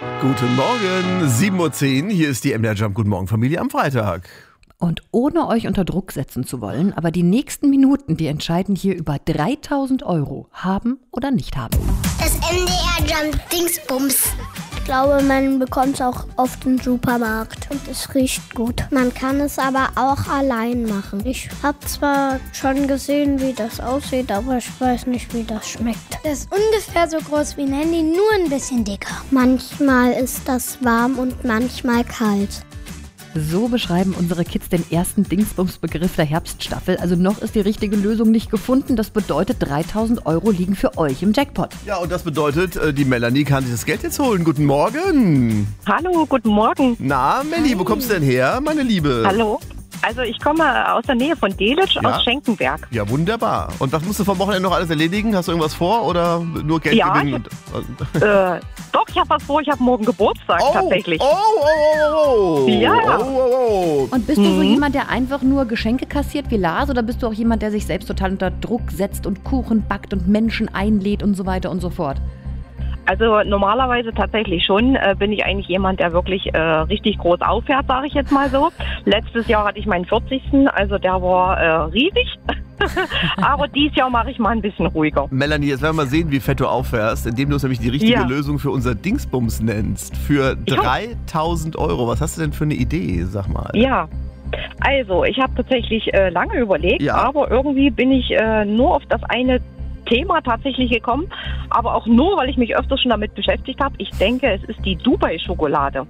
Guten Morgen, 7:10 Uhr, hier ist die MDR Jump. Guten Morgen, Familie am Freitag. Und ohne euch unter Druck setzen zu wollen, aber die nächsten Minuten, die entscheiden hier über 3.000 € haben oder nicht haben. Das MDR Jump Dingsbums. Ich glaube, man bekommt es auch auf dem Supermarkt und es riecht gut. Man kann es aber auch allein machen. Ich habe zwar schon gesehen, wie das aussieht, aber ich weiß nicht, wie das schmeckt. Das ist ungefähr so groß wie ein Handy, nur ein bisschen dicker. Manchmal ist das warm und manchmal kalt. So beschreiben unsere Kids den ersten Dingsbums-Begriff der Herbststaffel. Also noch ist die richtige Lösung nicht gefunden. Das bedeutet, 3.000 € liegen für euch im Jackpot. Ja, und das bedeutet, die Melanie kann sich das Geld jetzt holen. Guten Morgen. Hallo, guten Morgen. Na, Melli, wo kommst du denn her, meine Liebe? Hallo. Also ich komme aus der Nähe von Delitzsch, Ja. aus Schenkenberg. Ja, wunderbar. Und was musst du vom Wochenende noch alles erledigen? Hast du irgendwas vor oder nur Geld Ja, gewinnen? Doch, ich habe was vor, ich habe morgen Geburtstag tatsächlich. Oh. Ja. Oh. Und bist du so jemand, der einfach nur Geschenke kassiert wie Lars? Oder bist du auch jemand, der sich selbst total unter Druck setzt und Kuchen backt und Menschen einlädt und so weiter und so fort? Also normalerweise tatsächlich schon bin ich eigentlich jemand, der wirklich richtig groß auffährt, sage ich jetzt mal so. Letztes Jahr hatte ich meinen 40. Also der war riesig. Aber dieses Jahr mache ich mal ein bisschen ruhiger. Melanie, jetzt werden wir mal sehen, wie fett du auffährst, indem du uns nämlich die richtige Lösung für unser Dingsbums nennst. Für 3.000 €. Was hast du denn für eine Idee, sag mal? Ja. Also, ich habe tatsächlich lange überlegt, Ja. aber irgendwie bin ich nur auf das eine Thema tatsächlich gekommen, aber auch nur, weil ich mich öfters schon damit beschäftigt habe. Ich denke, es ist die Dubai-Schokolade.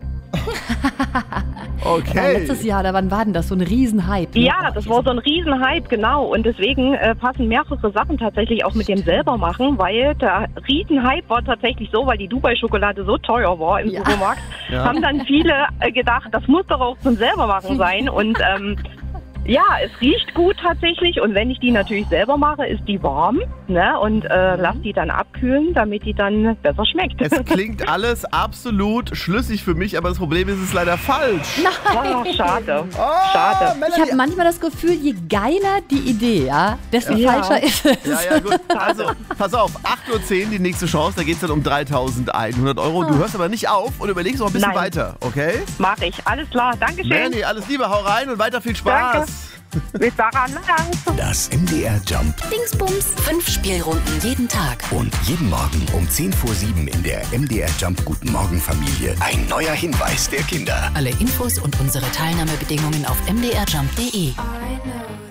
Okay. Letztes Jahr, wann war denn das? So ein Riesenhype. Ne? Ja, das war so ein Riesenhype, genau. Und deswegen passen mehrere Sachen tatsächlich auch mit dem selber machen, weil der Riesenhype war tatsächlich so, weil die Dubai-Schokolade so teuer war im Supermarkt, haben dann viele gedacht, das muss doch auch zum selbermachen sein. Und ja, es riecht gut tatsächlich und wenn ich die natürlich selber mache, ist die warm, ne? Und lass die dann abkühlen, damit die dann besser schmeckt. Es klingt alles absolut schlüssig für mich, aber das Problem ist, es ist leider falsch. Oh, schade. Oh, Schade. Ich habe manchmal das Gefühl, je geiler die Idee, desto falscher ist es. Ja, gut. Also, pass auf, 8:10 Uhr die nächste Chance, da geht es dann um 3.100 €. Du hörst aber nicht auf und überlegst noch ein bisschen weiter, okay? Mach ich. Alles klar. Dankeschön. Melanie, alles Liebe, hau rein und weiter viel Spaß. Danke. Bis daran. Das MDR Jump Dingsbums. 5 Spielrunden jeden Tag. und jeden Morgen um 6:50 in der MDR Jump Guten Morgen Familie ein neuer Hinweis der Kinder. Alle Infos und unsere Teilnahmebedingungen auf mdrjump.de.